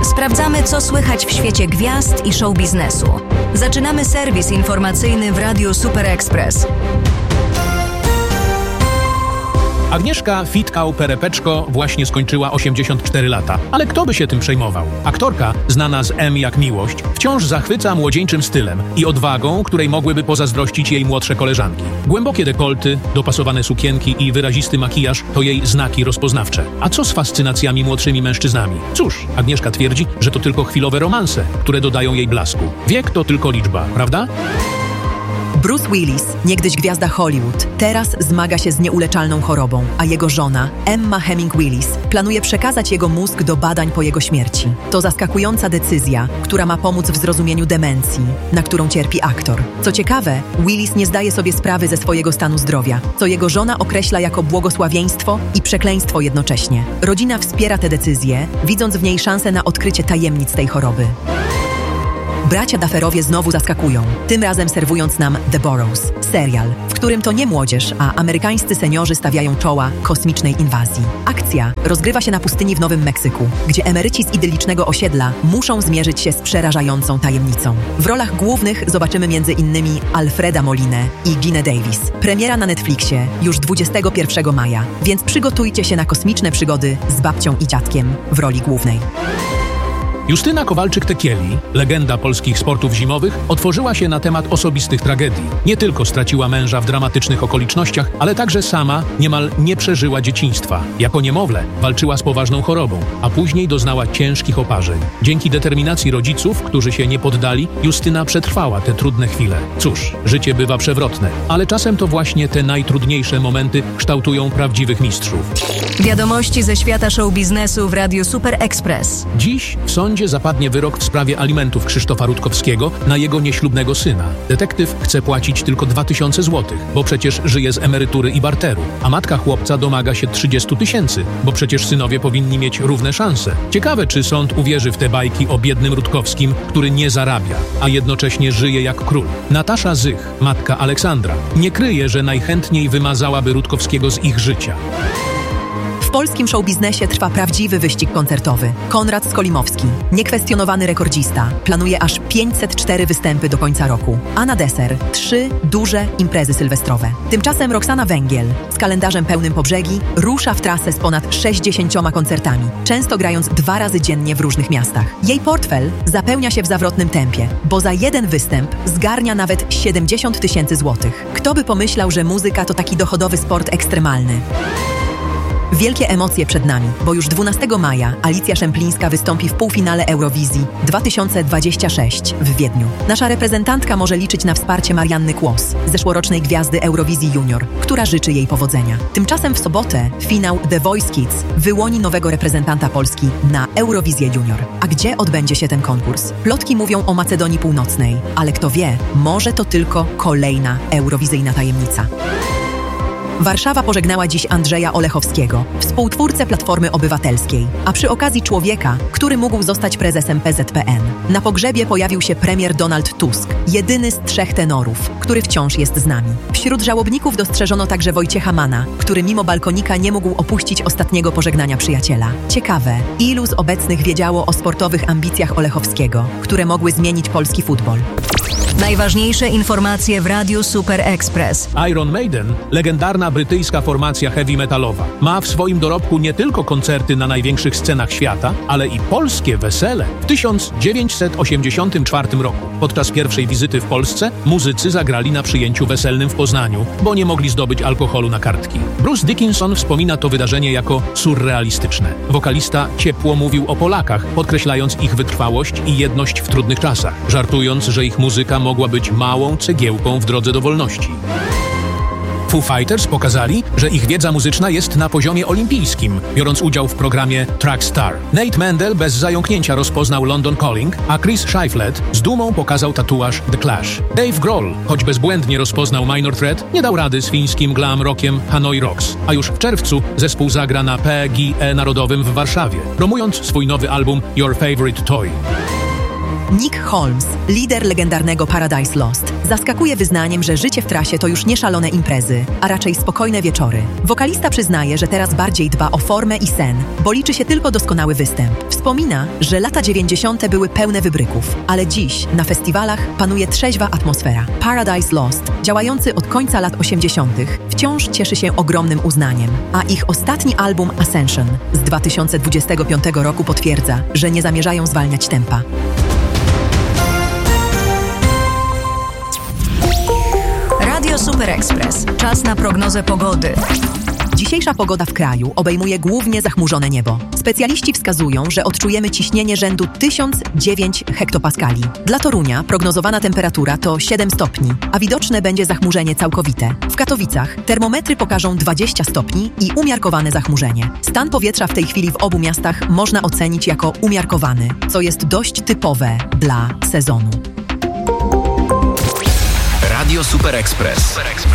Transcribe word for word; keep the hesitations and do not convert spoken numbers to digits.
Sprawdzamy, co słychać w świecie gwiazd i show biznesu. Zaczynamy serwis informacyjny w Radiu Super Express. Agnieszka Fitkał-Perepeczko właśnie skończyła osiemdziesiąt cztery lata. Ale kto by się tym przejmował? Aktorka, znana z M jak Miłość, wciąż zachwyca młodzieńczym stylem i odwagą, której mogłyby pozazdrościć jej młodsze koleżanki. Głębokie dekolty, dopasowane sukienki i wyrazisty makijaż to jej znaki rozpoznawcze. A co z fascynacjami młodszymi mężczyznami? Cóż, Agnieszka twierdzi, że to tylko chwilowe romanse, które dodają jej blasku. Wiek to tylko liczba, prawda? Bruce Willis, niegdyś gwiazda Hollywood, teraz zmaga się z nieuleczalną chorobą, a jego żona, Emma Heming Willis, planuje przekazać jego mózg do badań po jego śmierci. To zaskakująca decyzja, która ma pomóc w zrozumieniu demencji, na którą cierpi aktor. Co ciekawe, Willis nie zdaje sobie sprawy ze swojego stanu zdrowia, co jego żona określa jako błogosławieństwo i przekleństwo jednocześnie. Rodzina wspiera tę decyzję, widząc w niej szansę na odkrycie tajemnic tej choroby. Bracia Dufferowie znowu zaskakują, tym razem serwując nam The Burrows, serial, w którym to nie młodzież, a amerykańscy seniorzy stawiają czoła kosmicznej inwazji. Akcja rozgrywa się na pustyni w Nowym Meksyku, gdzie emeryci z idylicznego osiedla muszą zmierzyć się z przerażającą tajemnicą. W rolach głównych zobaczymy między innymi Alfreda Molinę i Geena Davis. Premiera na Netflixie już dwudziestego pierwszego maja, więc przygotujcie się na kosmiczne przygody z babcią i dziadkiem w roli głównej. Justyna Kowalczyk-Tekieli, legenda polskich sportów zimowych, otworzyła się na temat osobistych tragedii. Nie tylko straciła męża w dramatycznych okolicznościach, ale także sama niemal nie przeżyła dzieciństwa. Jako niemowlę walczyła z poważną chorobą, a później doznała ciężkich oparzeń. Dzięki determinacji rodziców, którzy się nie poddali, Justyna przetrwała te trudne chwile. Cóż, życie bywa przewrotne, ale czasem to właśnie te najtrudniejsze momenty kształtują prawdziwych mistrzów. Wiadomości ze świata show biznesu w Radiu Super Express. Dziś w sądzie zapadnie wyrok w sprawie alimentów Krzysztofa Rutkowskiego na jego nieślubnego syna. Detektyw chce płacić tylko dwa tysiące złotych, bo przecież żyje z emerytury i barteru, a matka chłopca domaga się trzydzieści tysięcy, bo przecież synowie powinni mieć równe szanse. Ciekawe, czy sąd uwierzy w te bajki o biednym Rutkowskim, który nie zarabia, a jednocześnie żyje jak król. Natasza Zych, matka Aleksandra, nie kryje, że najchętniej wymazałaby Rutkowskiego z ich życia. W polskim showbiznesie trwa prawdziwy wyścig koncertowy. Konrad Skolimowski, niekwestionowany rekordzista, planuje aż pięćset cztery występy do końca roku, a na deser trzy duże imprezy sylwestrowe. Tymczasem Roxana Węgiel z kalendarzem pełnym po brzegi rusza w trasę z ponad sześćdziesięcioma koncertami, często grając dwa razy dziennie w różnych miastach. Jej portfel zapełnia się w zawrotnym tempie, bo za jeden występ zgarnia nawet siedemdziesiąt tysięcy złotych. Kto by pomyślał, że muzyka to taki dochodowy sport ekstremalny? Wielkie emocje przed nami, bo już dwunastego maja Alicja Szemplińska wystąpi w półfinale Eurowizji dwa tysiące dwudziestego szóstego w Wiedniu. Nasza reprezentantka może liczyć na wsparcie Marianny Kłos, zeszłorocznej gwiazdy Eurowizji Junior, która życzy jej powodzenia. Tymczasem w sobotę finał The Voice Kids wyłoni nowego reprezentanta Polski na Eurowizję Junior. A gdzie odbędzie się ten konkurs? Plotki mówią o Macedonii Północnej, ale kto wie, może to tylko kolejna eurowizyjna tajemnica. Warszawa pożegnała dziś Andrzeja Olechowskiego, współtwórcę Platformy Obywatelskiej, a przy okazji człowieka, który mógł zostać prezesem P Z P N. Na pogrzebie pojawił się premier Donald Tusk, jedyny z trzech tenorów, który wciąż jest z nami. Wśród żałobników dostrzeżono także Wojciecha Mana, który mimo balkonika nie mógł opuścić ostatniego pożegnania przyjaciela. Ciekawe, ilu z obecnych wiedziało o sportowych ambicjach Olechowskiego, które mogły zmienić polski futbol. Najważniejsze informacje w Radiu Super Express. Iron Maiden, legendarna brytyjska formacja heavy metalowa, ma w swoim dorobku nie tylko koncerty na największych scenach świata, ale i polskie wesele. W tysiąc dziewięćset osiemdziesiątym czwartym roku, podczas pierwszej wizyty w Polsce, muzycy zagrali na przyjęciu weselnym w Poznaniu, bo nie mogli zdobyć alkoholu na kartki. Bruce Dickinson wspomina to wydarzenie jako surrealistyczne. Wokalista ciepło mówił o Polakach, podkreślając ich wytrwałość i jedność w trudnych czasach, żartując, że ich muzyka mogła być małą cegiełką w drodze do wolności. Foo Fighters pokazali, że ich wiedza muzyczna jest na poziomie olimpijskim, biorąc udział w programie Track Star. Nate Mendel bez zająknięcia rozpoznał London Calling, a Chris Shiflett z dumą pokazał tatuaż The Clash. Dave Grohl, choć bezbłędnie rozpoznał Minor Threat, nie dał rady z fińskim glam rockiem Hanoi Rocks, a już w czerwcu zespół zagra na P G E Narodowym w Warszawie, promując swój nowy album Your Favorite Toy. Nick Holmes, lider legendarnego Paradise Lost, zaskakuje wyznaniem, że życie w trasie to już nie szalone imprezy, a raczej spokojne wieczory. Wokalista przyznaje, że teraz bardziej dba o formę i sen, bo liczy się tylko doskonały występ. Wspomina, że lata dziewięćdziesiąte były pełne wybryków, ale dziś na festiwalach panuje trzeźwa atmosfera. Paradise Lost, działający od końca lat osiemdziesiątych, wciąż cieszy się ogromnym uznaniem, a ich ostatni album Ascension z dwa tysiące dwudziestego piątego roku potwierdza, że nie zamierzają zwalniać tempa. Radio Super Express. Czas na prognozę pogody. Dzisiejsza pogoda w kraju obejmuje głównie zachmurzone niebo. Specjaliści wskazują, że odczujemy ciśnienie rzędu tysiąc dziewięć hektopaskali. Dla Torunia prognozowana temperatura to siedem stopni, a widoczne będzie zachmurzenie całkowite. W Katowicach termometry pokażą dwadzieścia stopni i umiarkowane zachmurzenie. Stan powietrza w tej chwili w obu miastach można ocenić jako umiarkowany, co jest dość typowe dla sezonu. Radio Super Express.